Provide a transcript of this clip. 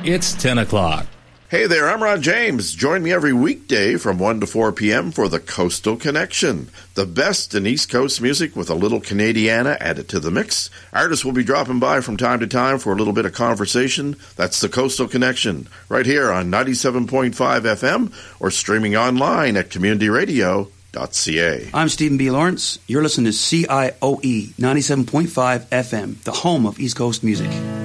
It's 10 o'clock. Hey there, I'm Ron James. Join me every weekday from 1 to 4 p.m. for the Coastal Connection. The best in East Coast music with a little Canadiana added to the mix. Artists will be dropping by from time to time for a little bit of conversation. That's the Coastal Connection, right here on 97.5 FM or streaming online at communityradio.ca. I'm Stephen B. Lawrence. You're listening to CIOE 97.5 FM, the home of East Coast music.